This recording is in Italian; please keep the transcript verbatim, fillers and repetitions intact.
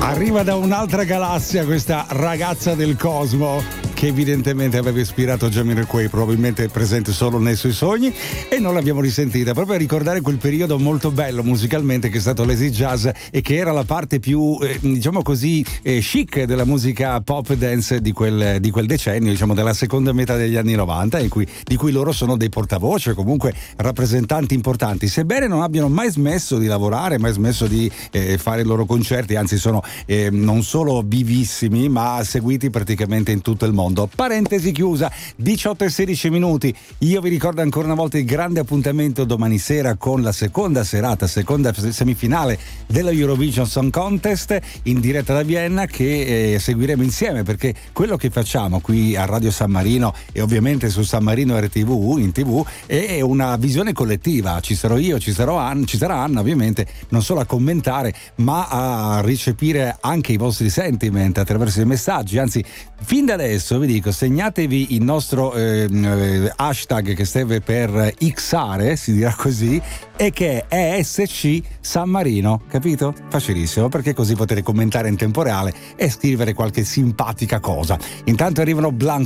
Arriva da un'altra galassia questa ragazza del cosmo che evidentemente aveva ispirato Jamiroquai, probabilmente presente solo nei suoi sogni, e non l'abbiamo risentita, proprio a ricordare quel periodo molto bello musicalmente che è stato l'Acid Jazz e che era la parte più eh, diciamo così eh, chic della musica pop dance di quel, di quel decennio, diciamo della seconda metà degli anni novanta, in cui, di cui loro sono dei portavoce, comunque rappresentanti importanti, sebbene non abbiano mai smesso di lavorare, mai smesso di eh, fare i loro concerti, anzi sono eh, non solo vivissimi ma seguiti praticamente in tutto il mondo. Parentesi chiusa, diciotto e sedici minuti. Io vi ricordo ancora una volta il grande appuntamento domani sera con la seconda serata, seconda semifinale della Eurovision Song Contest in diretta da Vienna, che eh, seguiremo insieme, perché quello che facciamo qui a Radio San Marino e ovviamente su San Marino R T V in tv è una visione collettiva. Ci sarò io, ci sarò Anna, ci sarà Anna ovviamente, non solo a commentare ma a recepire anche i vostri sentiment attraverso i messaggi. Anzi, fin da adesso vi dico, segnatevi il nostro eh, hashtag che serve per xare, si dirà così, e che è E S C San Marino, capito? Facilissimo, perché così potete commentare in tempo reale e scrivere qualche simpatica cosa. Intanto arrivano Blanco